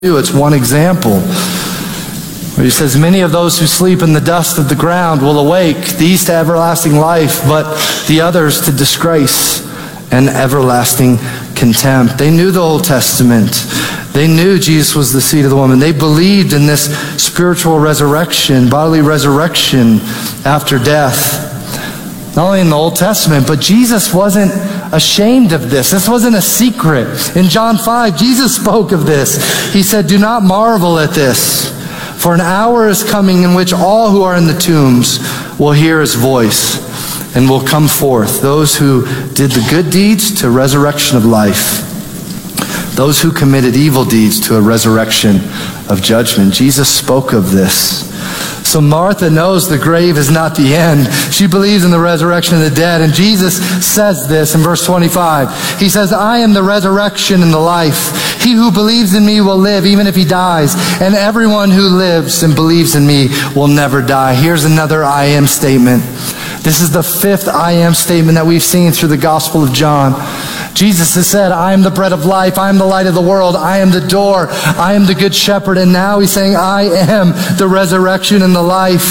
It's one example where he says, many of those who sleep in the dust of the ground will awake, these to everlasting life, but the others to disgrace and everlasting contempt. They knew the Old Testament. They knew Jesus was the seed of the woman. They believed in this spiritual resurrection, bodily resurrection after death. Not only in the Old Testament, but Jesus wasn't ashamed of this. This wasn't a secret. In John 5, Jesus spoke of this. He said, do not marvel at this, for an hour is coming in which all who are in the tombs will hear his voice and will come forth. Those who did the good deeds to a resurrection of life. Those who committed evil deeds to a resurrection of judgment. Jesus spoke of this. So Martha knows the grave is not the end. She believes in the resurrection of the dead. And Jesus says this in verse 25. He says, I am the resurrection and the life. He who believes in me will live even if he dies. And everyone who lives and believes in me will never die. Here's another I am statement. This is the fifth I am statement that we've seen through the Gospel of John. Jesus has said, I am the bread of life. I am the light of the world. I am the door. I am the good shepherd. And now he's saying, I am the resurrection and the life.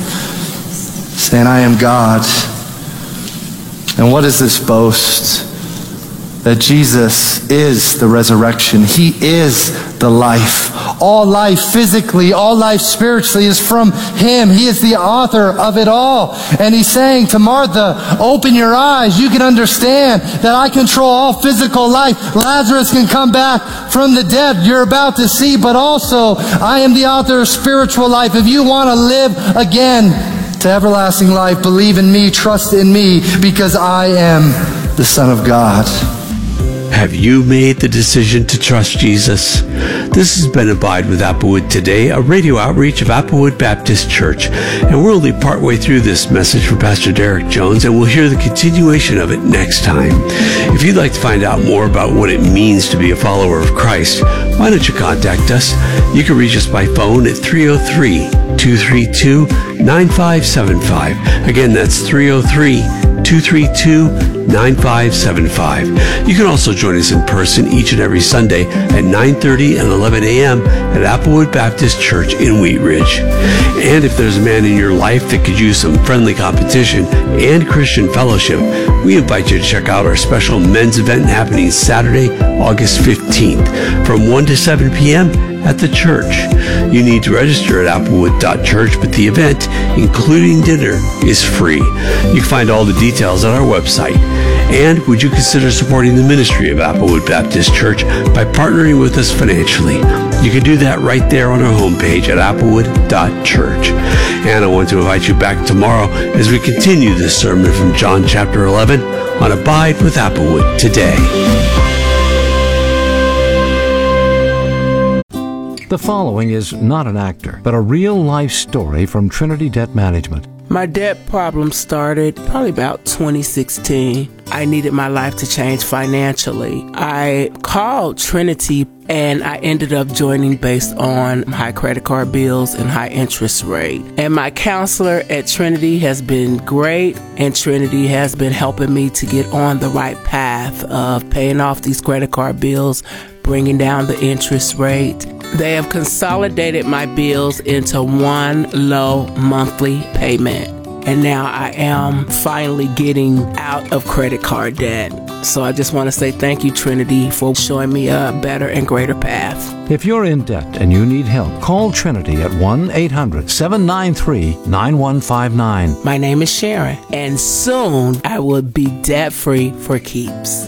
Saying, I am God. And what is this boast? That Jesus is the resurrection. He is the life. All life physically, all life spiritually is from him. He is the author of it all. And he's saying to Martha, open your eyes. You can understand that I control all physical life. Lazarus can come back from the dead. You're about to see. But also, I am the author of spiritual life. If you want to live again to everlasting life, believe in me, trust in me, because I am the Son of God. Have you made the decision to trust Jesus? This has been Abide with Applewood Today, a radio outreach of Applewood Baptist Church. And we're only partway through this message from Pastor Derek Jones, and we'll hear the continuation of it next time. If you'd like to find out more about what it means to be a follower of Christ, why don't you contact us? You can reach us by phone at 303-232-9575. Again, that's 303-232-9575. You can also join us in person each and every Sunday at 9:30 and 11 a.m. at Applewood Baptist Church in Wheat Ridge. And if there's a man in your life that could use some friendly competition and Christian fellowship, we invite you to check out our special men's event happening Saturday, August 15th from 1 to 7 p.m. at the church. You need to register at applewood.church, but the event, including dinner, is free. You can find all the details on our website. And would you consider supporting the ministry of Applewood Baptist Church by partnering with us financially? You can do that right there on our homepage at applewood.church. And I want to invite you back tomorrow as we continue this sermon from John chapter 11 on Abide with Applewood Today. The following is not an actor, but a real-life story from Trinity Debt Management. My debt problem started probably about 2016. I needed my life to change financially. I called Trinity and I ended up joining based on high credit card bills and high interest rate. And my counselor at Trinity has been great, and Trinity has been helping me to get on the right path of paying off these credit card bills, bringing down the interest rate. They have consolidated my bills into one low monthly payment. And now I am finally getting out of credit card debt. So I just want to say thank you, Trinity, for showing me a better and greater path. If you're in debt and you need help, call Trinity at 1-800-793-9159. My name is Sharon, and soon I will be debt-free for keeps.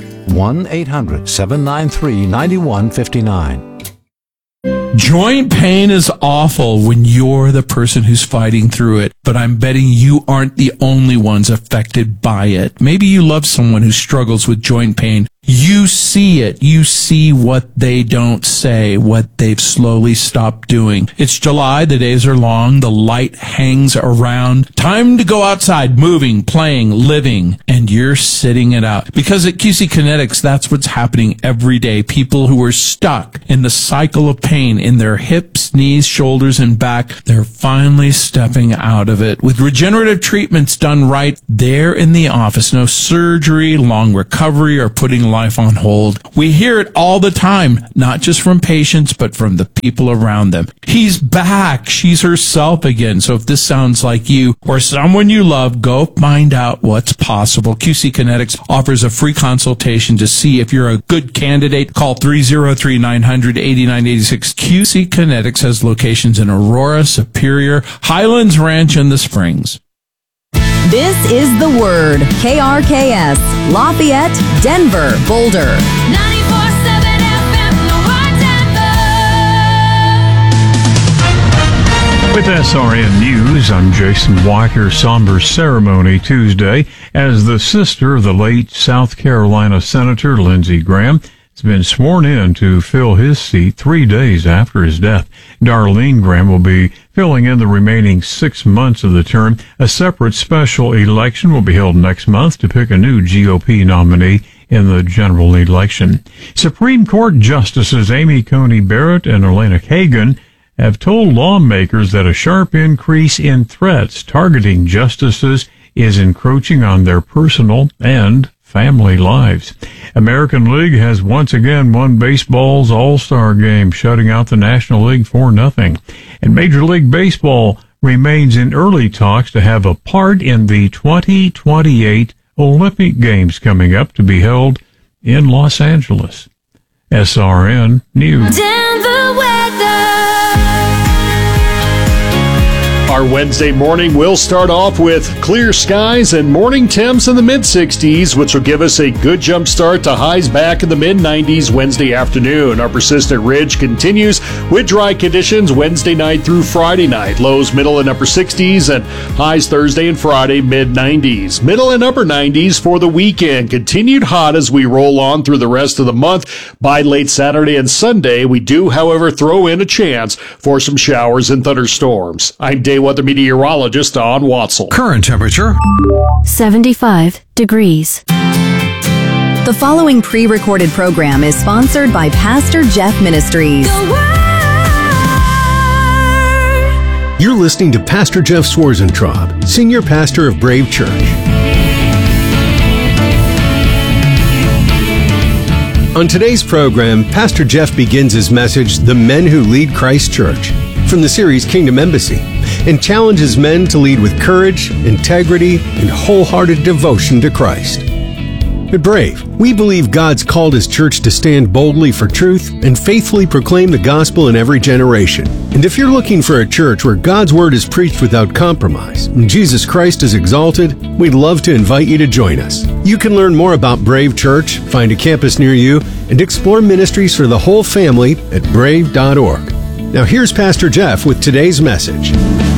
1-800-793-9159. Joint pain is awful when you're the person who's fighting through it, but I'm betting you aren't the only ones affected by it. Maybe you love someone who struggles with joint pain. You see it. You see what they don't say, what they've slowly stopped doing. It's July. The days are long. The light hangs around. Time to go outside, moving, playing, living, and you're sitting it out. Because at QC Kinetics, that's what's happening every day. People who are stuck in the cycle of pain in their hips, knees, shoulders, and back, they're finally stepping out of it. With regenerative treatments done right there in the office, no surgery, long recovery, or putting life on hold. We hear it all the time, not just from patients, but from the people around them. He's back. She's herself again. So if this sounds like you or someone you love, go find out what's possible. QC Kinetics offers a free consultation to see if you're a good candidate. Call 303-900-8986. QC Kinetics has locations in Aurora, Superior, Highlands Ranch, and the Springs. This is The Word. KRKS, Lafayette, Denver, Boulder. 94.7 FM, The Word, Denver. With SRN News, I'm Jason White. Her somber ceremony Tuesday as the sister of the late South Carolina Senator Lindsey Graham has been sworn in to fill his seat 3 days after his death. Darlene Graham will be filling in the remaining 6 months of the term. A separate special election will be held next month to pick a new GOP nominee in the general election. Supreme Court Justices Amy Coney Barrett and Elena Kagan have told lawmakers that a sharp increase in threats targeting justices is encroaching on their personal and family lives. American League has once again won baseball's All-Star Game, shutting out the National League 4-0. And Major League Baseball remains in early talks to have a part in the 2028 Olympic Games coming up to be held in Los Angeles. SRN News. Denver weather. Our Wednesday morning will start off with clear skies and morning temps in the mid-60s, which will give us a good jump start to highs back in the mid-90s Wednesday afternoon. Our persistent ridge continues with dry conditions Wednesday night through Friday night. Lows middle and upper 60s and highs Thursday and Friday mid-90s. Middle and upper 90s for the weekend. Continued hot as we roll on through the rest of the month. By late Saturday and Sunday, we do, however, throw in a chance for some showers and thunderstorms. I'm Day Weather Meteorologist Don Watzel. Current temperature 75 degrees. The following pre-recorded program is sponsored by Pastor Jeff Ministries. You're listening to Pastor Jeff Swarzentraub, Senior Pastor of Brave Church. On today's program, Pastor Jeff begins his message, The Men Who Lead Christ Church, from the series Kingdom Embassy, and challenges men to lead with courage, integrity, and wholehearted devotion to Christ. At Brave, we believe God's called His church to stand boldly for truth and faithfully proclaim the gospel in every generation. And if you're looking for a church where God's word is preached without compromise and Jesus Christ is exalted, we'd love to invite you to join us. You can learn more about Brave Church, find a campus near you, and explore ministries for the whole family at brave.org. Now here's Pastor Jeff with today's message.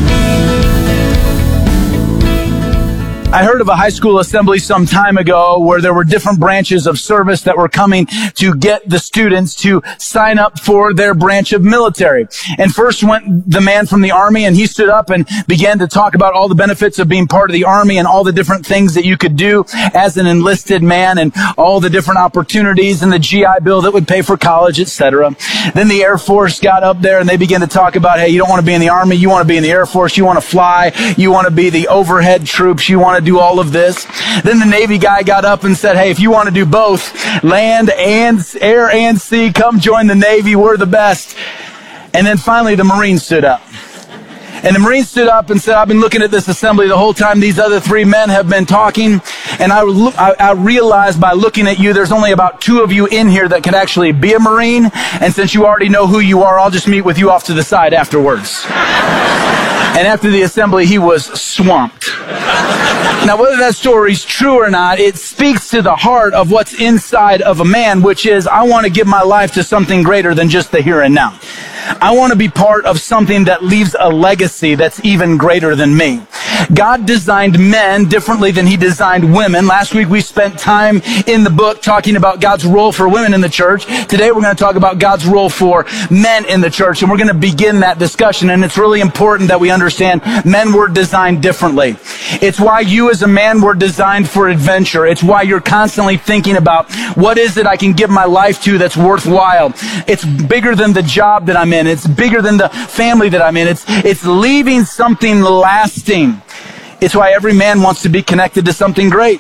I heard of a high school assembly some time ago where there were different branches of service that were coming to get the students to sign up for their branch of military. And first went the man from the Army, and he stood up and began to talk about all the benefits of being part of the Army and all the different things that you could do as an enlisted man and all the different opportunities and the GI Bill that would pay for college, etc. Then the Air Force got up there and they began to talk about, hey, you don't want to be in the Army, you want to be in the Air Force, you want to fly, you want to be the overhead troops, you want to do all of this. Then the Navy guy got up and said, hey, if you want to do both, land and air and sea, come join the Navy, we're the best. And then finally the Marines stood up. And the Marine stood up and said, I've been looking at this assembly the whole time these other three men have been talking, and I realized by looking at you, there's only about 2 of you in here that can actually be a Marine, and since you already know who you are, I'll just meet with you off to the side afterwards. And after the assembly, he was swamped. Now, whether that story's true or not, it speaks to the heart of what's inside of a man, which is, I want to give my life to something greater than just the here and now. I want to be part of something that leaves a legacy that's even greater than me. God designed men differently than He designed women. Last week we spent time in the book talking about God's role for women in the church. Today we're going to talk about God's role for men in the church, and we're going to begin that discussion. And it's really important that we understand men were designed differently. It's why you as a man were designed for adventure. It's why you're constantly thinking about, what is it I can give my life to that's worthwhile? It's bigger than the job that I'm in. It's bigger than the family that I'm in. It's leaving something lasting. It's why every man wants to be connected to something great.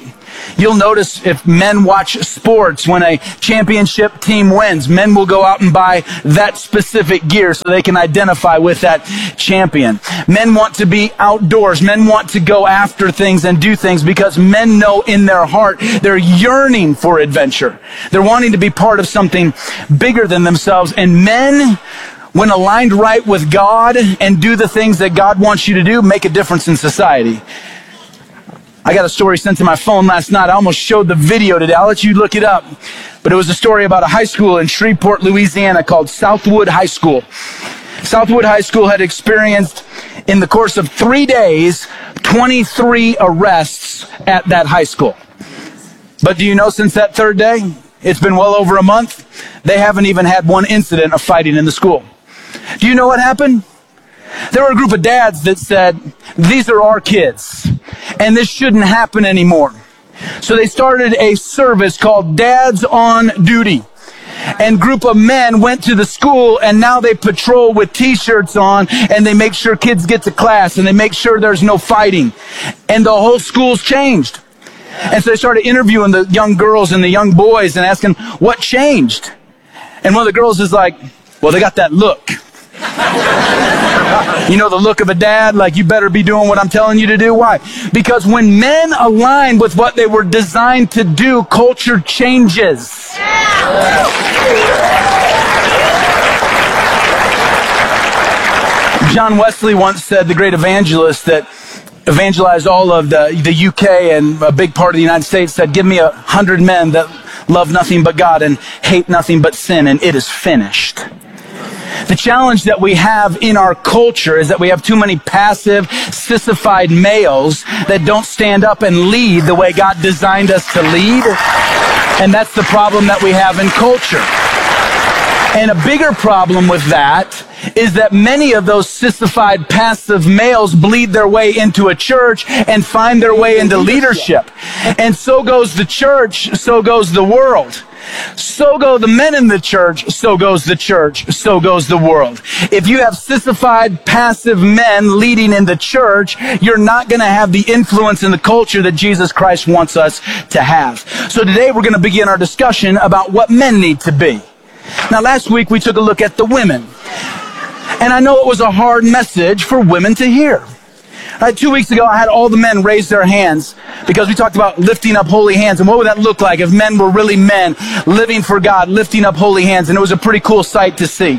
You'll notice if men watch sports, when a championship team wins, men will go out and buy that specific gear so they can identify with that champion. Men want to be outdoors. Men want to go after things and do things because men know in their heart they're yearning for adventure. They're wanting to be part of something bigger than themselves. And men, when aligned right with God and do the things that God wants you to do, make a difference in society. I got a story sent to my phone last night. I almost showed the video today. I'll let you look it up. But it was a story about a high school in Shreveport, Louisiana called Southwood High School. Southwood High School had experienced, in the course of 3 days, 23 arrests at that high school. But do you know, since that third day, it's been well over a month, they haven't even had one incident of fighting in the school. Do you know what happened? There were a group of dads that said, these are our kids, and this shouldn't happen anymore. So they started a service called Dads on Duty. And a group of men went to the school, and now they patrol with t-shirts on, and they make sure kids get to class, and they make sure there's no fighting. And the whole school's changed. And so they started interviewing the young girls and the young boys and asking, what changed? And one of the girls is like, well, they got that look. You know, the look of a dad, like, you better be doing what I'm telling you to do. Why? Because when men align with what they were designed to do, culture changes. John Wesley once said, the great evangelist that evangelized all of the UK and a big part of the United States, said, give me 100 men that love nothing but God and hate nothing but sin, and it is finished. The challenge that we have in our culture is that we have too many passive, sissified males that don't stand up and lead the way God designed us to lead. And that's the problem that we have in culture. And a bigger problem with that is that many of those sissified, passive males bleed their way into a church and find their way into leadership. And so goes the church, so goes the world. So go the men in the church, so goes the church, so goes the world. If you have sissified, passive men leading in the church, you're not going to have the influence in the culture that Jesus Christ wants us to have. So today we're going to begin our discussion about what men need to be. Now, last week we took a look at the women. And I know it was a hard message for women to hear. 2 weeks ago, I had all the men raise their hands because we talked about lifting up holy hands. And what would that look like if men were really men living for God, lifting up holy hands? And it was a pretty cool sight to see.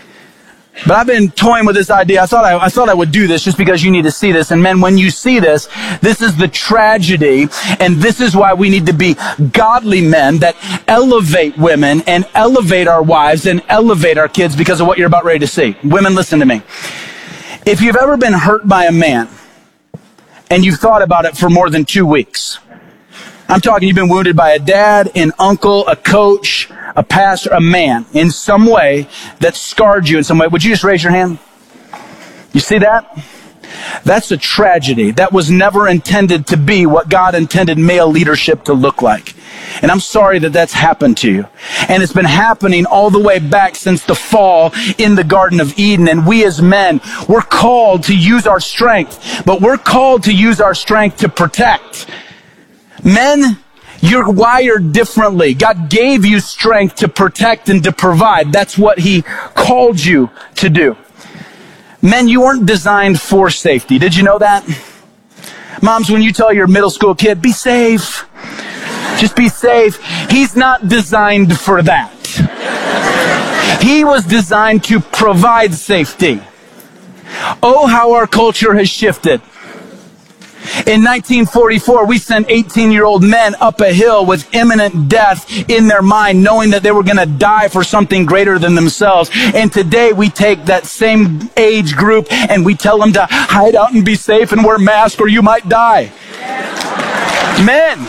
But I've been toying with this idea. I thought I would do this just because you need to see this. And men, when you see this, this is the tragedy. And this is why we need to be godly men that elevate women and elevate our wives and elevate our kids because of what you're about ready to see. Women, listen to me. If you've ever been hurt by a man and you've thought about it for more than 2 weeks, I'm talking you've been wounded by a dad, an uncle, a coach, a pastor, a man, in some way that scarred you in some way. Would you just raise your hand? You see that? That's a tragedy. That was never intended to be what God intended male leadership to look like. And I'm sorry that that's happened to you. And it's been happening all the way back since the fall in the Garden of Eden. And we as men, we're called to use our strength, but we're called to use our strength to protect. Men, you're wired differently. God gave you strength to protect and to provide. That's what He called you to do. Men, you weren't designed for safety. Did you know that? Moms, when you tell your middle school kid, be safe, just be safe, he's not designed for that. He was designed to provide safety. Oh, how our culture has shifted. In 1944, we sent 18-year-old men up a hill with imminent death in their mind, knowing that they were going to die for something greater than themselves. And today, we take that same age group and we tell them to hide out and be safe and wear masks or you might die. Men.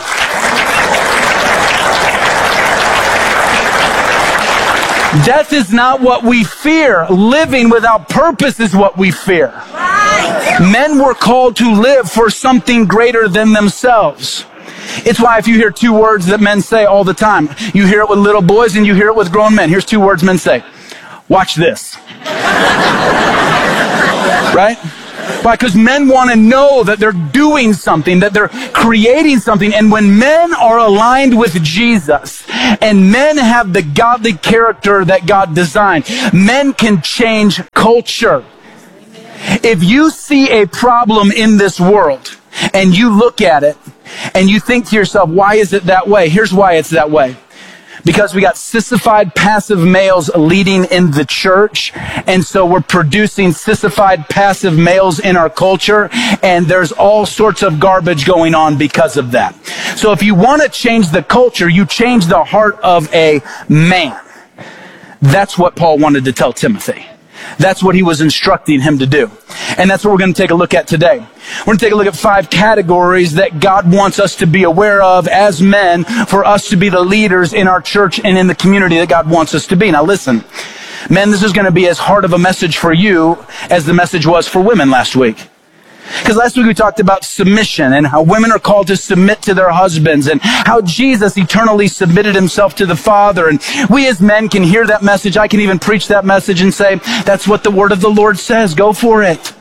Death is not what we fear. Living without purpose is what we fear. Men were called to live for something greater than themselves. It's why if you hear 2 words that men say all the time, you hear it with little boys and you hear it with grown men. Here's 2 words men say. Watch this. Right? Why? Because men want to know that they're doing something, that they're creating something. And when men are aligned with Jesus and men have the godly character that God designed, men can change culture. If you see a problem in this world and you look at it and you think to yourself, why is it that way? Here's why it's that way. Because we got sissified, passive males leading in the church. And so we're producing sissified, passive males in our culture. And there's all sorts of garbage going on because of that. So if you want to change the culture, you change the heart of a man. That's what Paul wanted to tell Timothy. That's what he was instructing him to do. And that's what we're going to take a look at today. We're going to take a look at 5 categories that God wants us to be aware of as men for us to be the leaders in our church and in the community that God wants us to be. Now listen, men, this is going to be as hard of a message for you as the message was for women last week. Because last week we talked about submission and how women are called to submit to their husbands and how Jesus eternally submitted himself to the Father. And we as men can hear that message. I can even preach that message and say, that's what the word of the Lord says. Go for it.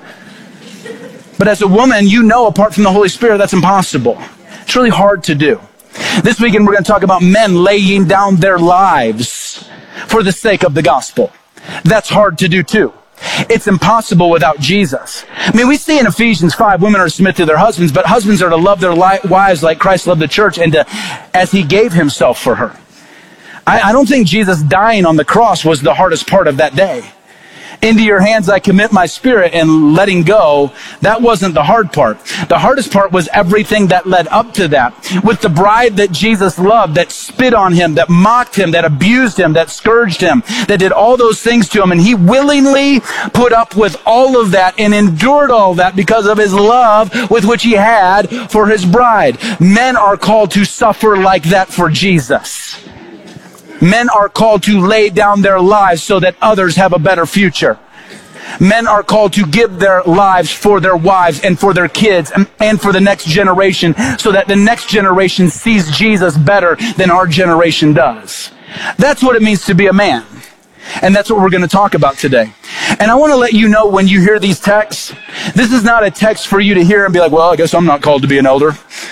But as a woman, you know, apart from the Holy Spirit, that's impossible. It's really hard to do. This weekend we're going to talk about men laying down their lives for the sake of the gospel. That's hard to do too. It's impossible without Jesus. I mean, we see in Ephesians 5, women are to submit to their husbands, but husbands are to love their wives like Christ loved the church and as he gave himself for her. I don't think Jesus dying on the cross was the hardest part of that day. Into your hands I commit my spirit, and letting go, that wasn't the hard part. The hardest part was everything that led up to that. With the bride that Jesus loved, that spit on him, that mocked him, that abused him, that scourged him, that did all those things to him, and he willingly put up with all of that and endured all that because of his love with which he had for his bride. Men are called to suffer like that for Jesus. Men are called to lay down their lives so that others have a better future. Men are called to give their lives for their wives and for their kids and for the next generation so that the next generation sees Jesus better than our generation does. That's what it means to be a man. And that's what we're going to talk about today. And I want to let you know when you hear these texts, this is not a text for you to hear and be like, well, I guess I'm not called to be an elder.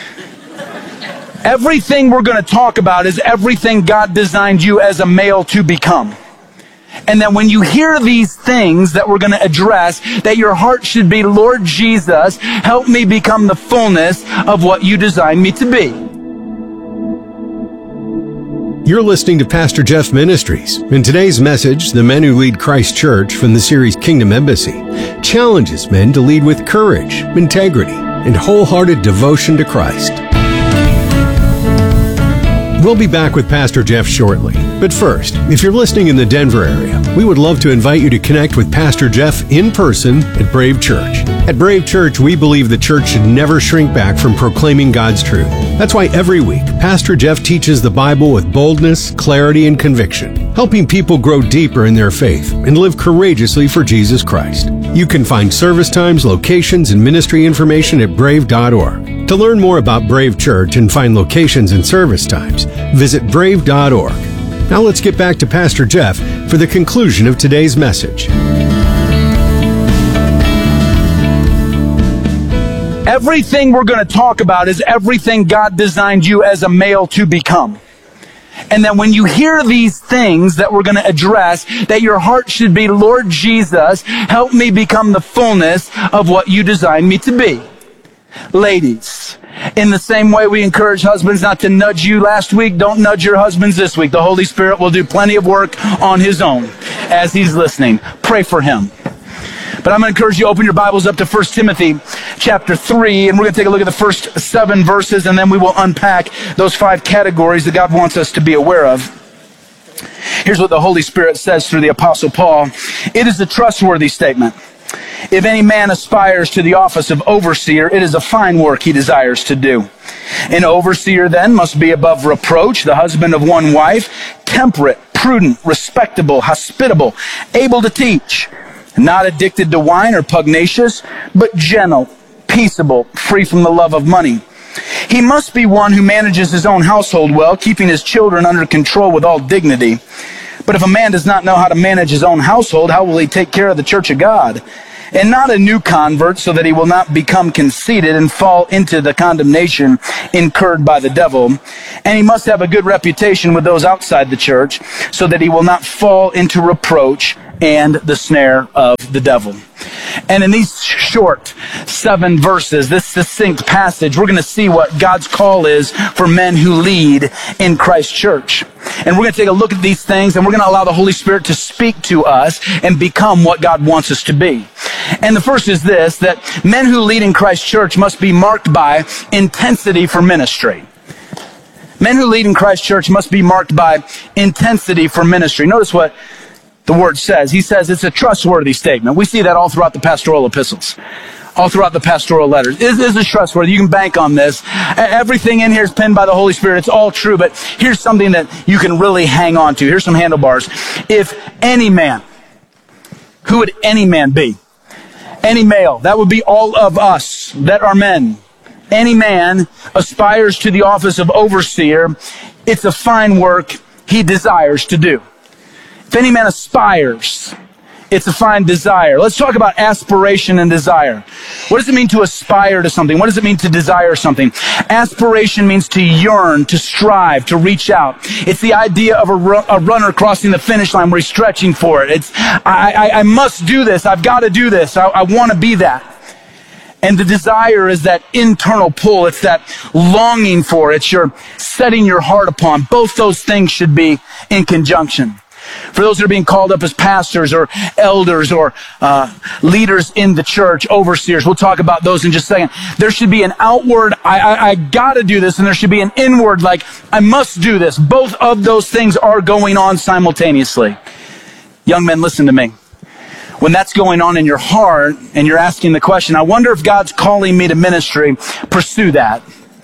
Everything we're going to talk about is everything God designed you as a male to become. And then when you hear these things that we're going to address, that your heart should be, Lord Jesus, help me become the fullness of what you designed me to be. You're listening to Pastor Jeff Ministries. In today's message, the Men Who Lead Christ Church from the series Kingdom Embassy challenges men to lead with courage, integrity, and wholehearted devotion to Christ. We'll be back with Pastor Jeff shortly. But first, if you're listening in the Denver area, we would love to invite you to connect with Pastor Jeff in person at Brave Church. At Brave Church, we believe the church should never shrink back from proclaiming God's truth. That's why every week, Pastor Jeff teaches the Bible with boldness, clarity, and conviction, helping people grow deeper in their faith and live courageously for Jesus Christ. You can find service times, locations, and ministry information at brave.org. To learn more about Brave Church and find locations and service times, visit brave.org. Now let's get back to Pastor Jeff for the conclusion of today's message. Everything we're going to talk about is everything God designed you as a male to become. And then when you hear these things that we're going to address, that your heart should be, Lord Jesus, help me become the fullness of what you designed me to be. Ladies, in the same way we encourage husbands not to nudge you last week, don't nudge your husbands this week. The Holy Spirit will do plenty of work on his own as he's listening. Pray for him. But I'm going to encourage you to open your Bibles up to 1 Timothy chapter 3, and we're going to take a look at the first 7 verses, and then we will unpack those 5 categories that God wants us to be aware of. Here's what the Holy Spirit says through the Apostle Paul. It is a trustworthy statement. If any man aspires to the office of overseer, it is a fine work he desires to do. An overseer then must be above reproach, the husband of one wife, temperate, prudent, respectable, hospitable, able to teach, not addicted to wine or pugnacious, but gentle, peaceable, free from the love of money. He must be one who manages his own household well, keeping his children under control with all dignity. But if a man does not know how to manage his own household, how will he take care of the church of God? and not a new convert, so that he will not become conceited and fall into the condemnation incurred by the devil. And he must have a good reputation with those outside the church, so that he will not fall into reproach and the snare of the devil. And in these short 7 verses, this succinct passage, we're going to see what God's call is for men who lead in Christ's church. And we're going to take a look at these things, and we're going to allow the Holy Spirit to speak to us and become what God wants us to be. And the first is this, that men who lead in Christ's church must be marked by intensity for ministry. Men who lead in Christ's church must be marked by intensity for ministry. Notice what the word says. He says it's a trustworthy statement. We see that all throughout the pastoral epistles, all throughout the pastoral letters. This is trustworthy. You can bank on this. Everything in here is penned by the Holy Spirit. It's all true, but here's something that you can really hang on to. Here's some handlebars. If any man, who would any man be? Any male. That would be all of us that are men. Any man aspires to the office of overseer. It's a fine work he desires to do. If any man aspires, it's a fine desire. Let's talk about aspiration and desire. What does it mean to aspire to something? What does it mean to desire something? Aspiration means to yearn, to strive, to reach out. It's the idea of a runner crossing the finish line where he's stretching for it. It's, I must do this. I've got to do this. I want to be that. And the desire is that internal pull. It's that longing for it. It's your setting your heart upon. Both those things should be in conjunction. For those that are being called up as pastors or elders or leaders in the church, overseers, we'll talk about those in just a second. There should be an outward, I got to do this, and there should be an inward, like, I must do this. Both of those things are going on simultaneously. Young men, listen to me. When that's going on in your heart and you're asking the question, I wonder if God's calling me to ministry, pursue that.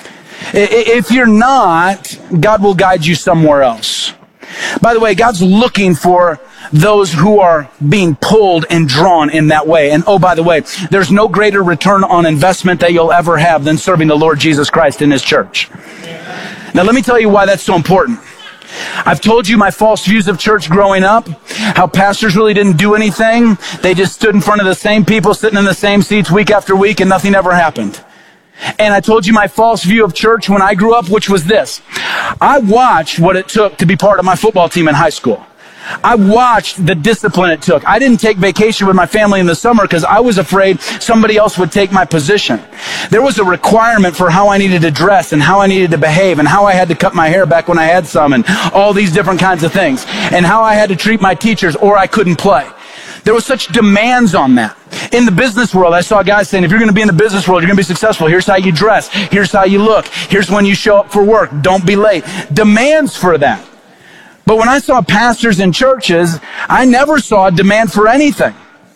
If you're not, God will guide you somewhere else. By the way, God's looking for those who are being pulled and drawn in that way. And oh, by the way, there's no greater return on investment that you'll ever have than serving the Lord Jesus Christ in His church. Now, let me tell you why that's so important. I've told you my false views of church growing up, how pastors really didn't do anything. They just stood in front of the same people, sitting in the same seats week after week, and nothing ever happened. And I told you my false view of church when I grew up, which was this. I watched what it took to be part of my football team in high school. I watched the discipline it took. I didn't take vacation with my family in the summer because I was afraid somebody else would take my position. There was a requirement for how I needed to dress and how I needed to behave and how I had to cut my hair back when I had some and all these different kinds of things and how I had to treat my teachers or I couldn't play. There was such demands on that. In the business world, I saw guys saying, if you're going to be in the business world, you're going to be successful. Here's how you dress. Here's how you look. Here's when you show up for work. Don't be late. Demands for that. But when I saw pastors in churches, I never saw a demand for anything.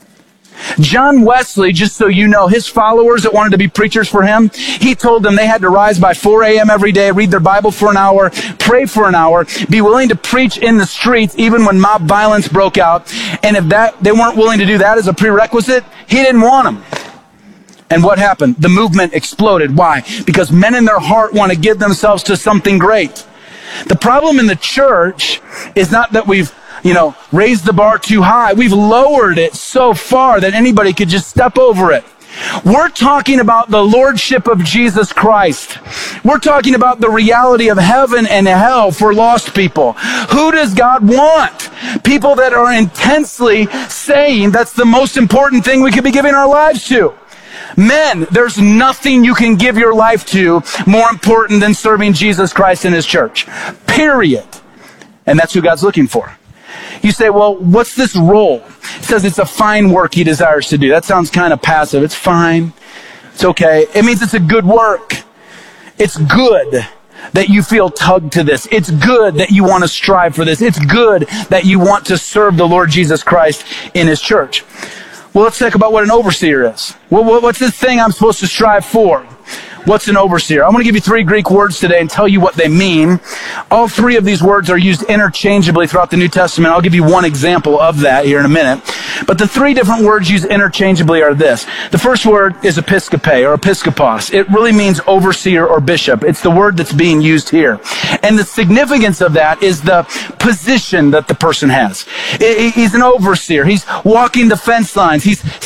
John Wesley, just so you know, his followers that wanted to be preachers for him, he told them they had to rise by 4 a.m. every day, read their Bible for an hour, pray for an hour, be willing to preach in the streets even when mob violence broke out. And if they weren't willing to do that as a prerequisite, he didn't want them. And what happened? The movement exploded. Why? Because men in their heart want to give themselves to something great. The problem in the church is not that we've, raised the bar too high. We've lowered it so far that anybody could just step over it. We're talking about the lordship of Jesus Christ. We're talking about the reality of heaven and hell for lost people. Who does God want? People that are intensely saying that's the most important thing we could be giving our lives to. Men, there's nothing you can give your life to more important than serving Jesus Christ in His church. Period. And that's who God's looking for. You say, well, what's this role? It says it's a fine work He desires to do. That sounds kind of passive. It's fine. It's okay. It means it's a good work. It's good that you feel tugged to this. It's good that you want to strive for this. It's good that you want to serve the Lord Jesus Christ in His church. Well, let's talk about what an overseer is. What's this thing I'm supposed to strive for? What's an overseer? I'm going to give you 3 Greek words today and tell you what they mean. All 3 of these words are used interchangeably throughout the New Testament. I'll give you one example of that here in a minute. But the 3 different words used interchangeably are this. The first word is episkope or episkopos. It really means overseer or bishop. It's the word that's being used here. And the significance of that is the position that the person has. He's an overseer. He's walking the fence lines. He's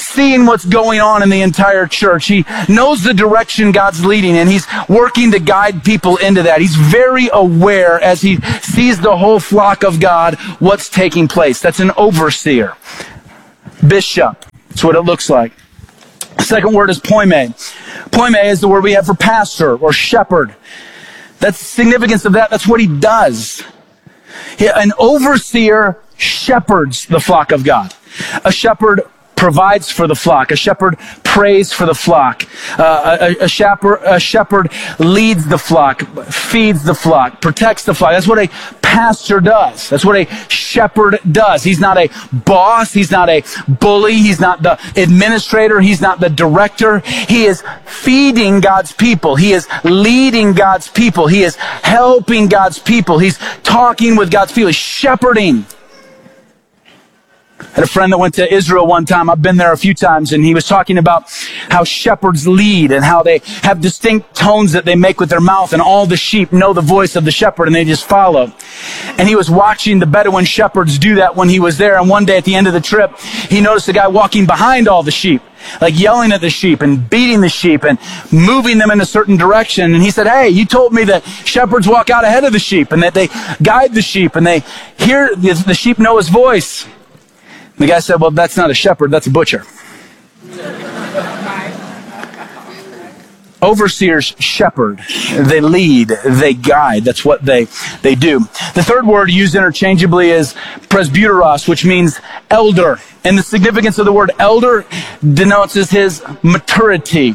seeing what's going on in the entire church. He knows the direction God's leading, and he's working to guide people into that. He's very aware as he sees the whole flock of God, what's taking place. That's an overseer. Bishop. That's what it looks like. The second word is poime. Poime is the word we have for pastor or shepherd. That's the significance of that. That's what he does. An overseer shepherds the flock of God. A shepherd provides for the flock. A shepherd prays for the flock. A shepherd leads the flock, feeds the flock, protects the flock. That's what a pastor does. That's what a shepherd does. He's not a boss. He's not a bully. He's not the administrator. He's not the director. He is feeding God's people. He is leading God's people. He is helping God's people. He's talking with God's people. He's shepherding. I had a friend that went to Israel one time. I've been there a few times, and he was talking about how shepherds lead and how they have distinct tones that they make with their mouth, and all the sheep know the voice of the shepherd and they just follow. And he was watching the Bedouin shepherds do that when he was there, and one day at the end of the trip, he noticed a guy walking behind all the sheep, like yelling at the sheep and beating the sheep and moving them in a certain direction. And he said, "Hey, you told me that shepherds walk out ahead of the sheep and that they guide the sheep and they hear the sheep know his voice." The guy said, "Well, that's not a shepherd, that's a butcher." Overseers shepherd. They lead, they guide. That's what they do. The third word used interchangeably is presbyteros, which means elder. And the significance of the word elder denotes his maturity.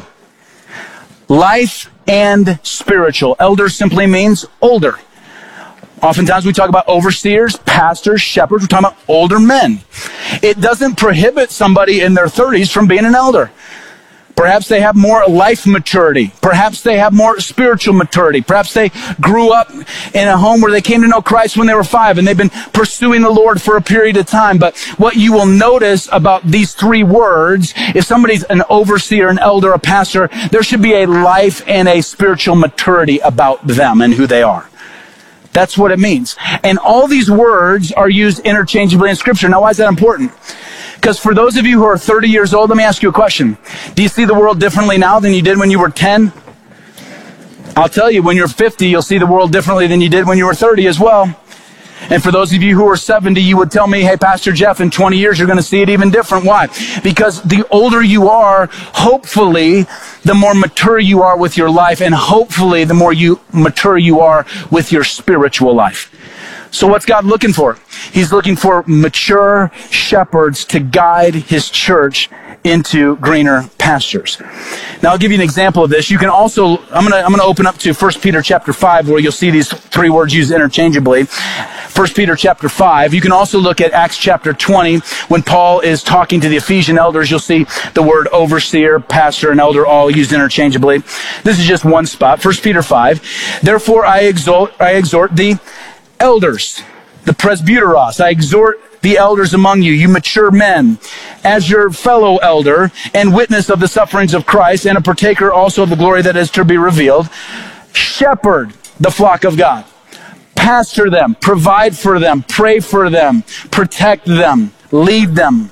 Life and spiritual. Elder simply means older. Oftentimes we talk about overseers, pastors, shepherds. We're talking about older men. It doesn't prohibit somebody in their 30s from being an elder. Perhaps they have more life maturity. Perhaps they have more spiritual maturity. Perhaps they grew up in a home where they came to know Christ when they were 5 and they've been pursuing the Lord for a period of time. But what you will notice about these three words, if somebody's an overseer, an elder, a pastor, there should be a life and a spiritual maturity about them and who they are. That's what it means. And all these words are used interchangeably in Scripture. Now, why is that important? Because for those of you who are 30 years old, let me ask you a question. Do you see the world differently now than you did when you were 10? I'll tell you, when you're 50, you'll see the world differently than you did when you were 30 as well. And for those of you who are 70, you would tell me, "Hey, Pastor Jeff, in 20 years, you're going to see it even different." Why? Because the older you are, hopefully, the more mature you are with your life, and hopefully, the more mature you are with your spiritual life. So what's God looking for? He's looking for mature shepherds to guide his church into greener pastures. Now I'll give you an example of this. You can also, I'm going to open up to 1 Peter chapter 5 where you'll see these three words used interchangeably. 1 Peter chapter 5. You can also look at Acts chapter 20 when Paul is talking to the Ephesian elders. You'll see the word overseer, pastor, and elder all used interchangeably. This is just one spot. 1 Peter 5. Therefore I exhort the elders, the presbyteros. I exhort the elders among you, you mature men, as your fellow elder and witness of the sufferings of Christ and a partaker also of the glory that is to be revealed. Shepherd the flock of God. Pastor them, provide for them, pray for them, protect them, lead them.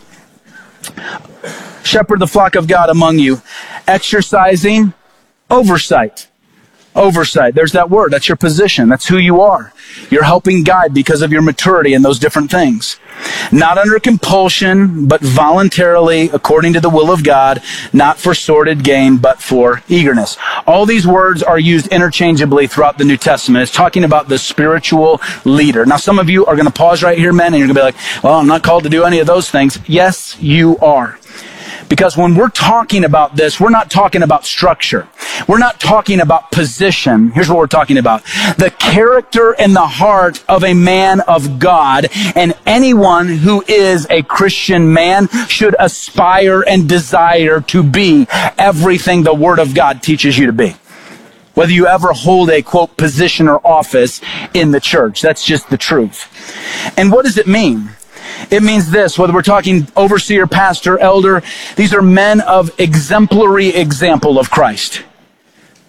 Shepherd the flock of God among you, exercising oversight. Oversight. There's that word. That's your position. That's who you are. You're helping guide because of your maturity in those different things. Not under compulsion, but voluntarily, according to the will of God, not for sordid gain, but for eagerness. All these words are used interchangeably throughout the New Testament. It's talking about the spiritual leader. Now, some of you are going to pause right here, men, and you're going to be like, "Well, I'm not called to do any of those things." Yes, you are. Because when we're talking about this, we're not talking about structure. We're not talking about position. Here's what we're talking about. The character and the heart of a man of God, and anyone who is a Christian man should aspire and desire to be everything the Word of God teaches you to be. Whether you ever hold a, quote, position or office in the church. That's just the truth. And what does it mean? It means this, whether we're talking overseer, pastor, elder, these are men of exemplary example of Christ.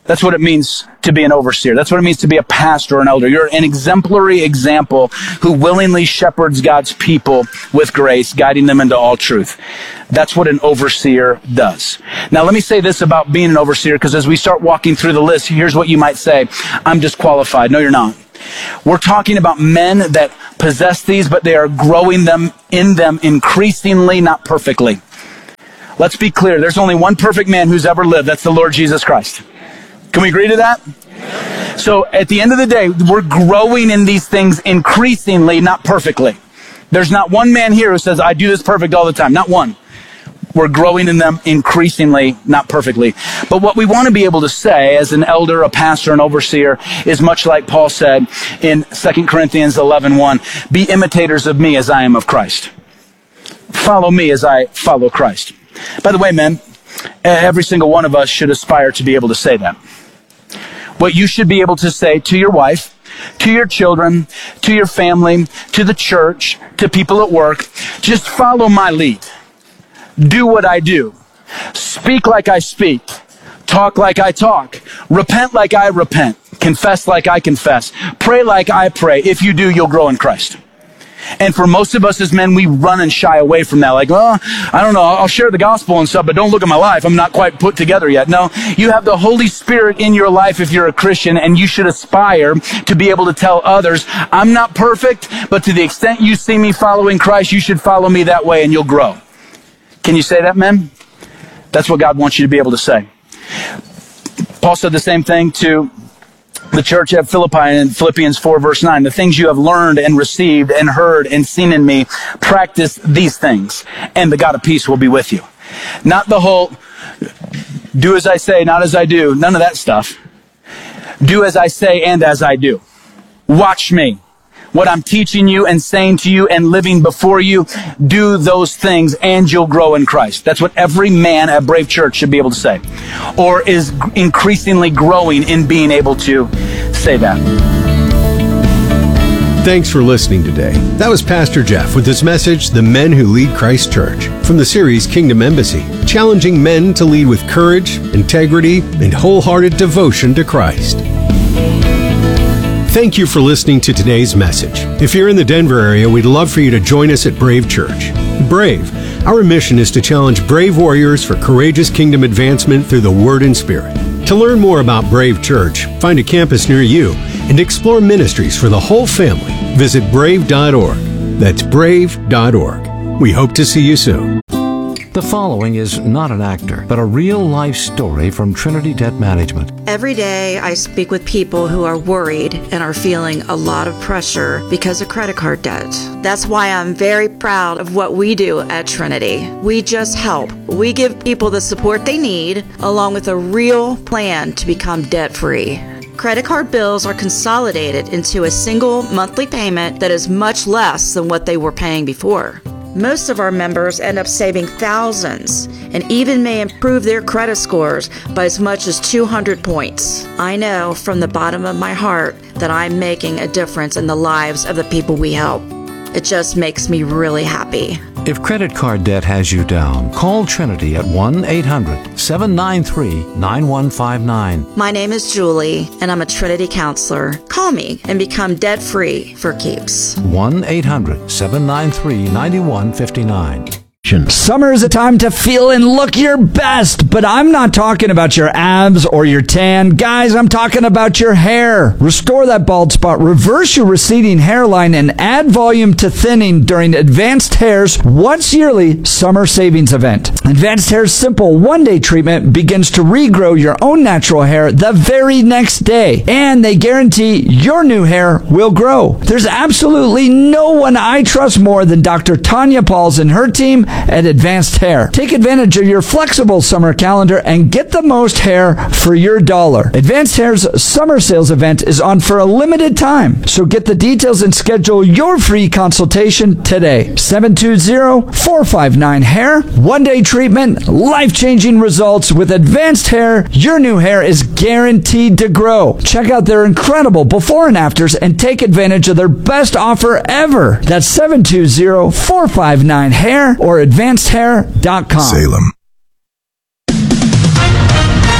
That's what it means to be an overseer. That's what it means to be a pastor or an elder. You're an exemplary example who willingly shepherds God's people with grace, guiding them into all truth. That's what an overseer does. Now, let me say this about being an overseer, because as we start walking through the list, here's what you might say. I'm disqualified. No, you're not. We're talking about men that possess these, but they are growing them in them increasingly, not perfectly. Let's be clear. There's only one perfect man who's ever lived. That's the Lord Jesus Christ. Can we agree to that? So at the end of the day, we're growing in these things increasingly, not perfectly. There's not one man here who says, I do this perfect all the time. Not one. We're growing in them increasingly, not perfectly. But what we want to be able to say as an elder, a pastor, an overseer is much like Paul said in 2 Corinthians 11:1, be imitators of me as I am of Christ. Follow me as I follow Christ. By the way, men, every single one of us should aspire to be able to say that. What you should be able to say to your wife, to your children, to your family, to the church, to people at work, just follow my lead. Do what I do. Speak like I speak. Talk like I talk. Repent like I repent. Confess like I confess. Pray like I pray. If you do, you'll grow in Christ. And for most of us as men, we run and shy away from that. Like, oh, I don't know, I'll share the gospel and stuff, but don't look at my life. I'm not quite put together yet. No, you have the Holy Spirit in your life if you're a Christian, and you should aspire to be able to tell others, I'm not perfect, but to the extent you see me following Christ, you should follow me that way and you'll grow. Can you say that, men? That's what God wants you to be able to say. Paul said the same thing to the church at Philippi in Philippians 4 verse 9. The things you have learned and received and heard and seen in me, practice these things, and the God of peace will be with you. Not the whole, do as I say, not as I do. None of that stuff. Do as I say and as I do. Watch me. What I'm teaching you and saying to you and living before you, do those things and you'll grow in Christ. That's what every man at Brave Church should be able to say, or is increasingly growing in being able to say that. Thanks for listening today. That was Pastor Jeff with his message, The Men Who Lead Christ Church, from the series Kingdom Embassy, challenging men to lead with courage, integrity, and wholehearted devotion to Christ. Thank you for listening to today's message. If you're in the Denver area, we'd love for you to join us at Brave Church. Brave, our mission is to challenge brave warriors for courageous kingdom advancement through the Word and Spirit. To learn more about Brave Church, find a campus near you, and explore ministries for the whole family, visit brave.org. That's brave.org. We hope to see you soon. The following is not an actor, but a real-life story from Trinity Debt Management. Every day I speak with people who are worried and are feeling a lot of pressure because of credit card debt. That's why I'm very proud of what we do at Trinity. We just help. We give people the support they need, along with a real plan to become debt-free. Credit card bills are consolidated into a single monthly payment that is much less than what they were paying before. Most of our members end up saving thousands and even may improve their credit scores by as much as 200 points. I know from the bottom of my heart that I'm making a difference in the lives of the people we help. It just makes me really happy. If credit card debt has you down, call Trinity at 1-800-793-9159. My name is Julie, and I'm a Trinity counselor. Call me and become debt-free for keeps. 1-800-793-9159. Summer is a time to feel and look your best, but I'm not talking about your abs or your tan. Guys, I'm talking about your hair. Restore that bald spot, reverse your receding hairline, and add volume to thinning during Advanced Hair's once yearly summer savings event. Advanced Hair's simple one-day treatment begins to regrow your own natural hair the very next day, and they guarantee your new hair will grow. There's absolutely no one I trust more than Dr. Tanya Pauls and her team at Advanced Hair. Take advantage of your flexible summer calendar and get the most hair for your dollar. Advanced Hair's summer sales event is on for a limited time, so get the details and schedule your free consultation today. 720-459-HAIR. One-day treatment, life-changing results. With Advanced Hair, your new hair is guaranteed to grow. Check out their incredible before and afters and take advantage of their best offer ever. That's 720-459-HAIR or advancedhair.com. Salem.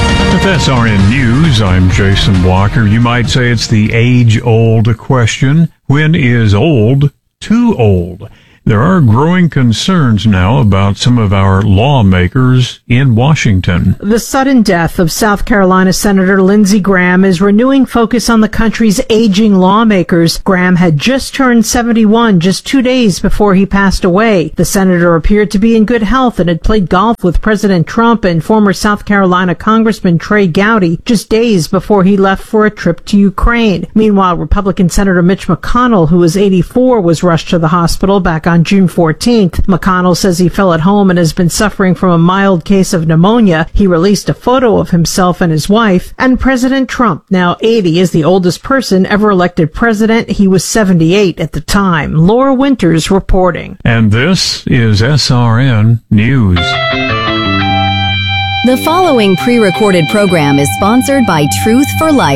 SRN News, I'm Jason Walker. You might say it's the age-old question. When is old too old? There are growing concerns now about some of our lawmakers in Washington. The sudden death of South Carolina Senator Lindsey Graham is renewing focus on the country's aging lawmakers. Graham had just turned 71 just 2 days before he passed away. The senator appeared to be in good health and had played golf with President Trump and former South Carolina Congressman Trey Gowdy just days before he left for a trip to Ukraine. Meanwhile, Republican Senator Mitch McConnell, who was 84, was rushed to the hospital back on June 14th. McConnell says he fell at home and has been suffering from a mild case of pneumonia. He released a photo of himself and his wife. And President Trump, now 80, is the oldest person ever elected president. He was 78 at the time. Laura Winters reporting. And this is SRN News. The following pre-recorded program is sponsored by Truth for Life.